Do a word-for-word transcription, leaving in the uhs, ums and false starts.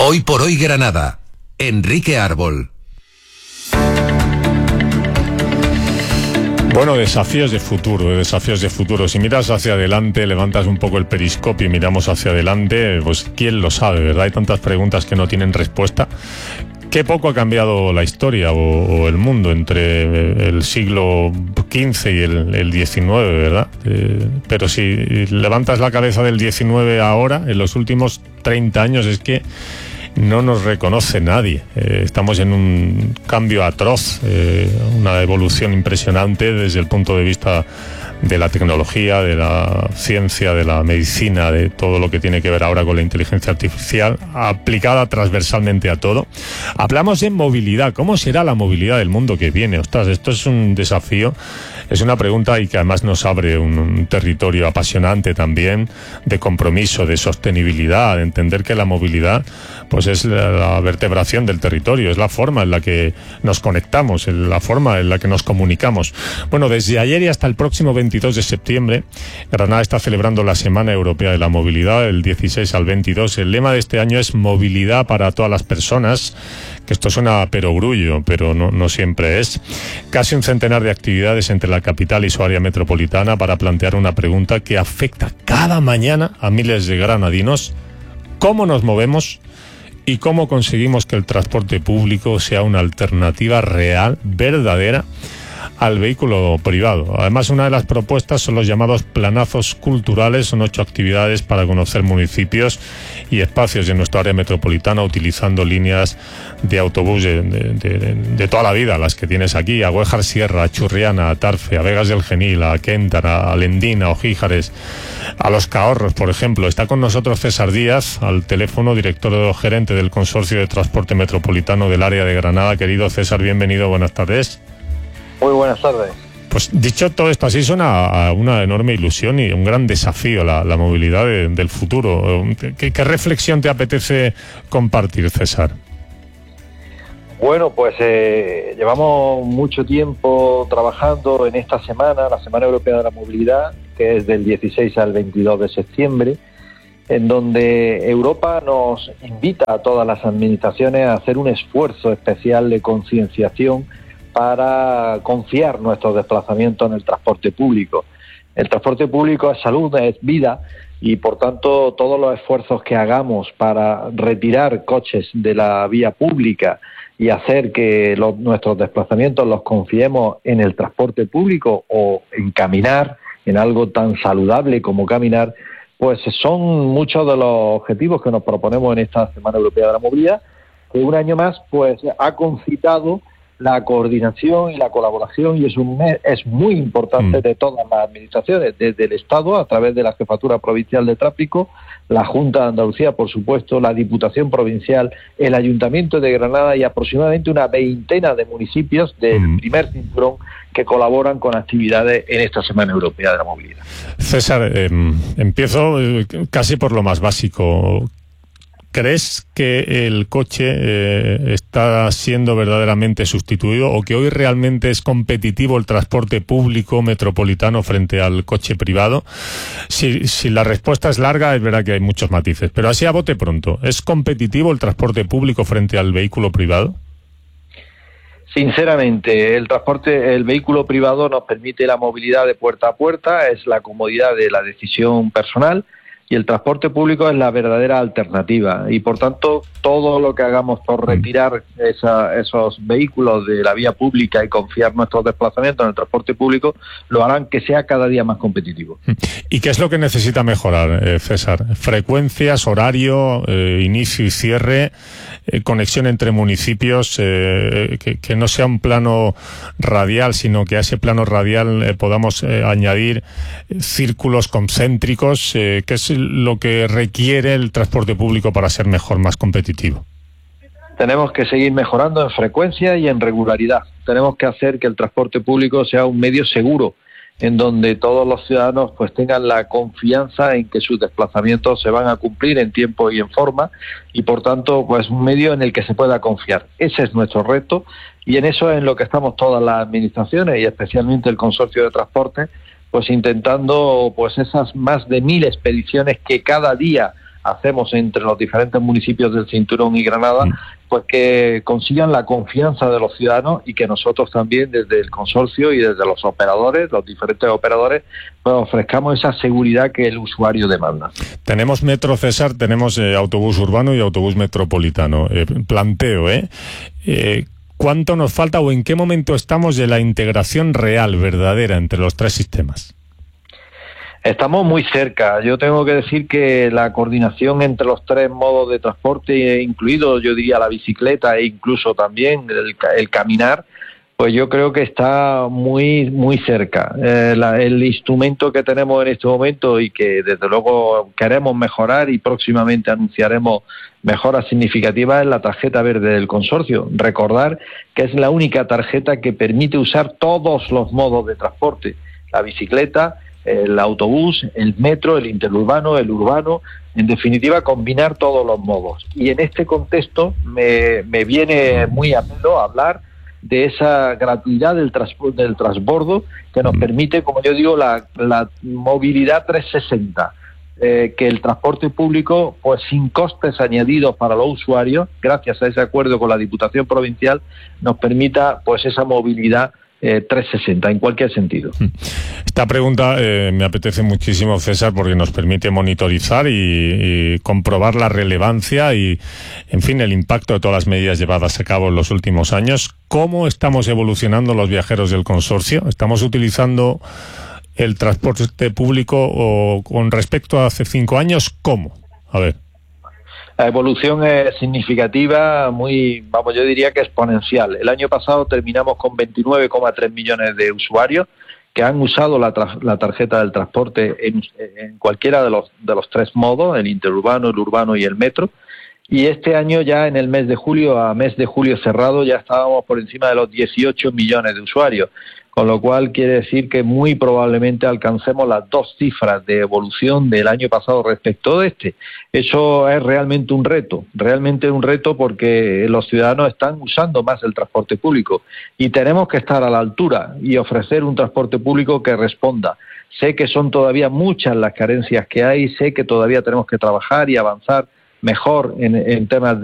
Hoy por hoy Granada. Enrique Árbol. Bueno, desafíos de futuro, desafíos de futuro. Si miras hacia adelante, levantas un poco el periscopio y miramos hacia adelante, pues quién lo sabe, ¿verdad? Hay tantas preguntas que no tienen respuesta. Qué poco ha cambiado la historia o, o el mundo entre el siglo quince y el, el diecinueve, ¿verdad? Eh, pero si levantas la cabeza del diecinueve ahora, en los últimos treinta años, es que no nos reconoce nadie. Eh, estamos en un cambio atroz, eh, una evolución impresionante desde el punto de vista de la tecnología, de la ciencia, de la medicina, de todo lo que tiene que ver ahora con la inteligencia artificial, aplicada transversalmente a todo. Hablamos de movilidad. ¿Cómo será la movilidad del mundo que viene? Ostras, esto es un desafío, es una pregunta y que además nos abre un, un territorio apasionante también, de compromiso, de sostenibilidad, de entender que la movilidad pues es la, la vertebración del territorio, es la forma en la que nos conectamos, es la forma en la que nos comunicamos. Bueno, desde ayer y hasta el próximo veintidós de septiembre, Granada está celebrando la Semana Europea de la Movilidad, del dieciséis al veintidós. El lema de este año es movilidad para todas las personas, que esto suena a perogrullo, pero no, no siempre es. Casi un centenar de actividades entre la capital y su área metropolitana para plantear una pregunta que afecta cada mañana a miles de granadinos: ¿cómo nos movemos? ¿Y cómo conseguimos que el transporte público sea una alternativa real, verdadera, al vehículo privado? Además, una de las propuestas son los llamados planazos culturales. Son ocho actividades para conocer municipios y espacios de nuestra área metropolitana utilizando líneas de autobús de, de, de, de toda la vida, las que tienes aquí: a Güéjar Sierra, a Churriana, a Tarfe, a Vegas del Genil, a Kéntara, a Lendina, a Ojíjares, a Los Cahorros, por ejemplo. Está con nosotros César Díaz, al teléfono, director gerente del Consorcio de Transporte Metropolitano del área de Granada. Querido César, bienvenido, buenas tardes. Muy buenas tardes. Pues dicho todo esto así, suena a una enorme ilusión y un gran desafío la, la movilidad de, del futuro. ¿Qué, ¿Qué reflexión te apetece compartir, César? Bueno, pues eh, llevamos mucho tiempo trabajando en esta semana, la Semana Europea de la Movilidad, que es del dieciséis al veintidós de septiembre, en donde Europa nos invita a todas las administraciones a hacer un esfuerzo especial de concienciación para confiar nuestros desplazamientos en el transporte público. El transporte público es salud, es vida, y por tanto todos los esfuerzos que hagamos para retirar coches de la vía pública y hacer que los, nuestros desplazamientos los confiemos en el transporte público o en caminar, en algo tan saludable como caminar, pues son muchos de los objetivos que nos proponemos en esta Semana Europea de la Movilidad, que un año más pues ha concitado la coordinación y la colaboración, y es un es muy importante de todas las administraciones, desde el Estado a través de la Jefatura Provincial de Tráfico, la Junta de Andalucía, por supuesto, la Diputación Provincial, el Ayuntamiento de Granada y aproximadamente una veintena de municipios del mm. primer cinturón que colaboran con actividades en esta Semana Europea de la Movilidad. César, eh, empiezo eh, casi por lo más básico. ¿Crees que el coche eh, está siendo verdaderamente sustituido, o que hoy realmente es competitivo el transporte público metropolitano frente al coche privado? Si, si la respuesta es larga, es verdad que hay muchos matices, pero así a bote pronto, ¿es competitivo el transporte público frente al vehículo privado? Sinceramente, el transporte, el vehículo privado nos permite la movilidad de puerta a puerta, es la comodidad de la decisión personal, y el transporte público es la verdadera alternativa, y por tanto todo lo que hagamos por retirar esa, esos vehículos de la vía pública y confiar nuestros desplazamientos en el transporte público lo harán que sea cada día más competitivo. ¿Y qué es lo que necesita mejorar, eh, César? Frecuencias, horario, eh, inicio y cierre, eh, conexión entre municipios, eh, que, que no sea un plano radial, sino que a ese plano radial eh, podamos eh, añadir círculos concéntricos, eh, que es lo que requiere el transporte público para ser mejor, más competitivo. Tenemos que seguir mejorando en frecuencia y en regularidad. Tenemos que hacer que el transporte público sea un medio seguro, en donde todos los ciudadanos pues tengan la confianza en que sus desplazamientos se van a cumplir en tiempo y en forma, y por tanto pues un medio en el que se pueda confiar. Ese es nuestro reto, y en eso es en lo que estamos todas las administraciones y especialmente el Consorcio de Transporte, pues intentando pues esas más de mil expediciones que cada día hacemos entre los diferentes municipios del Cinturón y Granada, pues que consigan la confianza de los ciudadanos y que nosotros también desde el consorcio y desde los operadores, los diferentes operadores, pues ofrezcamos esa seguridad que el usuario demanda. Tenemos metro, César, tenemos eh, autobús urbano y autobús metropolitano. Eh, planteo, ¿eh? eh ¿Cuánto nos falta o en qué momento estamos de la integración real, verdadera, entre los tres sistemas? Estamos muy cerca. Yo tengo que decir que la coordinación entre los tres modos de transporte, incluido, yo diría, la bicicleta e incluso también el, el caminar, pues yo creo que está muy muy cerca. Eh, la, el instrumento que tenemos en este momento y que desde luego queremos mejorar y próximamente anunciaremos mejoras significativas es la tarjeta verde del consorcio. Recordar que es la única tarjeta que permite usar todos los modos de transporte: la bicicleta, el autobús, el metro, el interurbano, el urbano, en definitiva combinar todos los modos. Y en este contexto me, me viene muy a pelo hablar de esa gratuidad del, trans- del transbordo que nos permite, como yo digo, la, la movilidad trescientos sesenta, eh, que el transporte público, pues sin costes añadidos para los usuarios, gracias a ese acuerdo con la Diputación Provincial, nos permita pues esa movilidad Eh, trescientos sesenta en cualquier sentido. Esta pregunta eh, me apetece muchísimo, César, porque nos permite monitorizar y, y comprobar la relevancia y, en fin, el impacto de todas las medidas llevadas a cabo en los últimos años. ¿Cómo estamos evolucionando los viajeros del consorcio? ¿Estamos utilizando el transporte público o, con respecto a hace cinco años? ¿Cómo? A ver. La evolución es significativa, muy, vamos, yo diría que exponencial. El año pasado terminamos con veintinueve coma tres millones de usuarios que han usado la, tra- la tarjeta del transporte en, en cualquiera de los, de los tres modos, el interurbano, el urbano y el metro. Y este año ya en el mes de julio, a mes de julio cerrado, ya estábamos por encima de los dieciocho millones de usuarios. Con lo cual quiere decir que muy probablemente alcancemos las dos cifras de evolución del año pasado respecto de este. Eso es realmente un reto, realmente un reto porque los ciudadanos están usando más el transporte público y tenemos que estar a la altura y ofrecer un transporte público que responda. Sé que son todavía muchas las carencias que hay, sé que todavía tenemos que trabajar y avanzar mejor en, en temas de